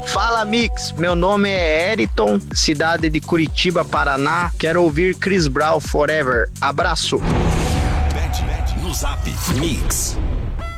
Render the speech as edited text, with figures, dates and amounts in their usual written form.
Fala, Mix. Meu nome é Eriton, cidade de Curitiba, Paraná. Quero ouvir Chris Brown Forever. Abraço. Bet no Zap Mix.